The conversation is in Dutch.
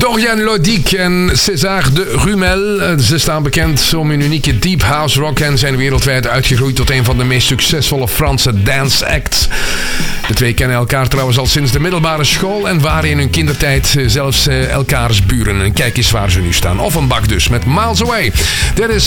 Dorian Lodic en César de Rumel. Ze staan bekend om hun unieke deep house rock en zijn wereldwijd uitgegroeid tot een van de meest succesvolle Franse dance acts. De twee kennen elkaar trouwens al sinds de middelbare school en waren in hun kindertijd zelfs elkaars buren. En kijk eens waar ze nu staan. Offenbach dus, met Miles Away. Dit is